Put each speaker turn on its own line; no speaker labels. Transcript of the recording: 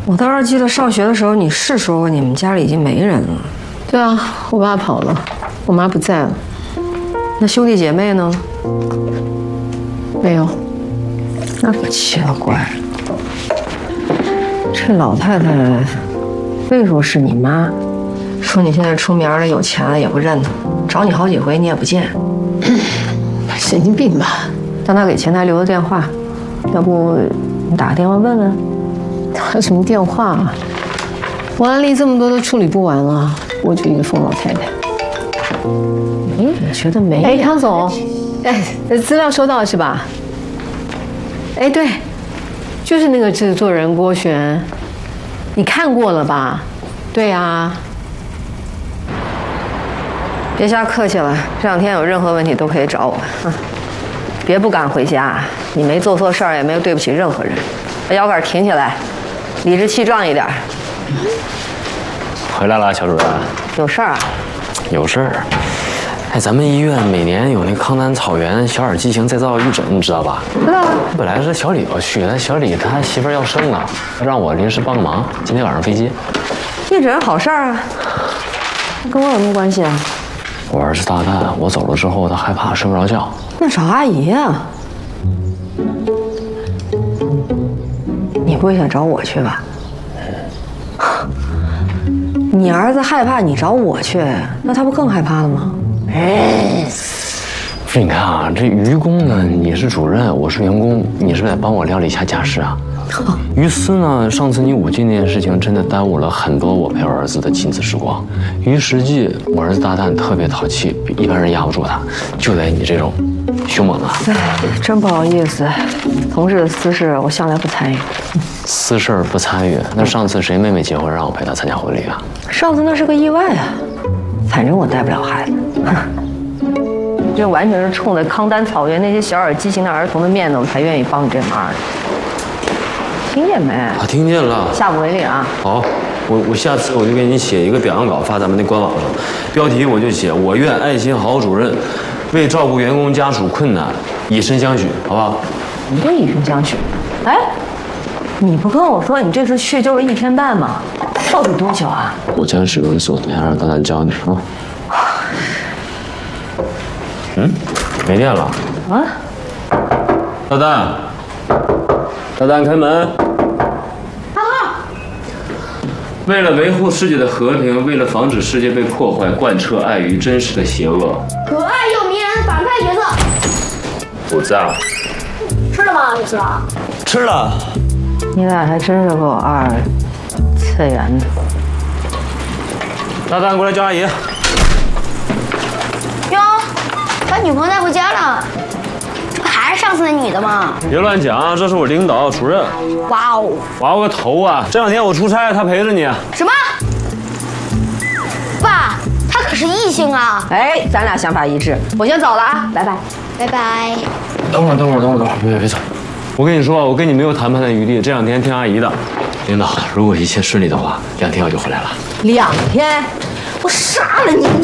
我倒是记得上学的时候你是说过你们家里已经没人了。
对啊，我爸跑了，我妈不在了。
那兄弟姐妹呢？
没有。
那可奇了怪了。这老太太非说是你妈，说你现在出名了有钱了也不认她，找你好几回你也不见。
神经病吧？
让她给前台留个电话，要不你打个电话问问？
打什么电话啊？我案例这么多都处理不完了，我就一个疯老太太。
哎，我觉得没。
哎，康总，哎，资料收到了是吧？哎，对，就是那个制作人郭璇，你看过了吧？对啊。
别瞎客气了，这两天有任何问题都可以找我。别不敢回家，你没做错事儿，也没有对不起任何人。把腰杆挺起来，理直气壮一点。
回来了，小主任。
有事儿啊？
有事儿。哎，咱们医院每年有那康丹草原小儿畸形再造预诊，你知道吧？
知道啊。
本来是小李要去，但小李他媳妇儿要生了，让我临时帮个忙。今天晚上飞机。
预诊好事儿啊，跟我有什么关系啊？
我儿子大蛋，我走了之后他害怕睡不着觉。
那找阿姨啊。你不会想找我去吧？你儿子害怕，你找我去，那他不更害怕了吗？
哎，不是，你看啊，这于公呢，你是主任，我是员工，你是不是得帮我料理一下家事啊？于私呢，上次你舞技那件事情真的耽误了很多我陪我儿子的亲子时光。于实际，我儿子大蛋特别淘气，一般人压不住他，就得你这种凶猛啊。
哎，真不好意思，同事的私事我向来不参与。
私事不参与，那上次谁妹妹结婚让我陪她参加婚礼啊？
上次那是个意外啊，反正我带不了孩子。这完全是冲着康丹草原那些小儿畸形的儿童的面子，我才愿意帮你这忙的。听见没？
啊，听见了。
下不为例啊。
好，我下次我就给你写一个表扬稿发咱们那官网上，标题我就写“我院爱心好主任为照顾员工家属困难以身相许”，好不好？
你这以身相许？哎，你不跟我说你这次去就是1天半吗？到底多久啊？
我将使用手段让大家教你啊。没电了。啊？大蛋，大蛋开门。为了维护世界的和平，为了防止世界被破坏，贯彻爱与真实的邪恶。
可爱又迷人反派角色。
不在。
吃了吗，律师？
吃了。
你俩还真是够2次元的。
大蛋，过来叫阿姨。
哟，把女朋友带回家了，这不还是上次那女的吗？
别乱讲，这是我领导主任。
哇哦！
哇个头啊！这2天我出差，他陪着你。
什么？爸，他可是异性啊！
哎，咱俩想法一致，我先走了啊，拜拜。
拜拜。
等会儿，别走！我跟你说，我跟你没有谈判的余地，这2天听阿姨的。领导，如果一切顺利的话，2天我就回来了。
2天？我杀了你！